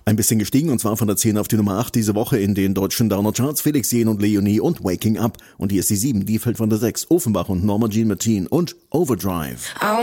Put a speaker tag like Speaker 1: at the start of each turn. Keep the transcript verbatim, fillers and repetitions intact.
Speaker 1: Ein bisschen gestiegen, und zwar von der zehn auf die Nummer acht diese Woche in den deutschen Downer Charts. Felix Jähn und Leonie und Waking Up. Und hier ist die sieben, die fällt von der sechs. Offenbach und Norma Jean Martin und Overdrive.